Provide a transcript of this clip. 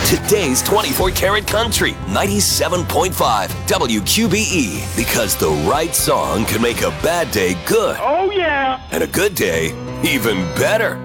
Today's 24 Karat Country, 97.5 WQBE. Because the right song can make a bad day good. Oh, yeah. And a good day even better.